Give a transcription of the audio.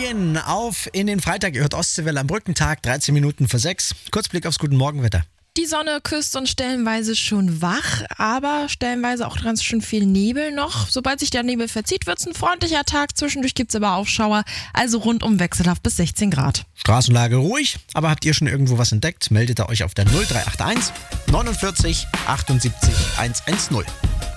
10 auf in den Freitag. Ihr hört Ostseewelle am Brückentag, 13 Minuten vor 6. Kurzblick aufs Guten Morgenwetter. Die Sonne küsst uns stellenweise schon wach, aber stellenweise auch ganz schön viel Nebel noch. Sobald sich der Nebel verzieht, wird es ein freundlicher Tag. Zwischendurch gibt es aber auch Schauer, also rundum wechselhaft bis 16 Grad. Straßenlage ruhig, aber habt ihr schon irgendwo was entdeckt? Meldet ihr euch auf der 0381 49 78 110.